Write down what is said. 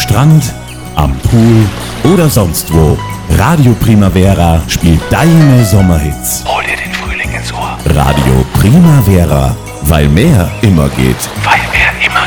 Strand, am Pool oder sonst wo. Radio Primavera spielt deine Sommerhits. Hol dir den Frühling ins Ohr. Radio Primavera, weil mehr immer geht. Weil mehr immer